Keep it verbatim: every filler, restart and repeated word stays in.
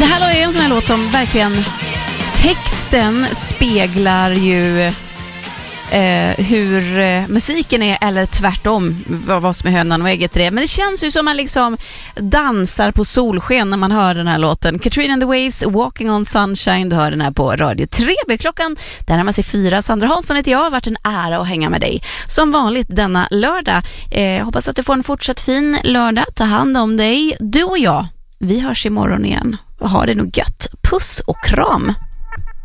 Det här är en sån här låt som verkligen texten speglar ju eh, hur eh, musiken är, eller tvärtom, vad, vad som är hönan och ägget det. Men det känns ju som man liksom dansar på solsken när man hör den här låten. Katrina and the Waves, Walking on Sunshine, du hör den här på Radio tre. Klockan, där närmar sig fyra. Sandra Hansson heter jag, har varit en ära att hänga med dig som vanligt denna lördag. Eh, hoppas att du får en fortsatt fin lördag. Ta hand om dig. Du och jag, vi hörs imorgon igen. Ha det nog gött. Puss och kram.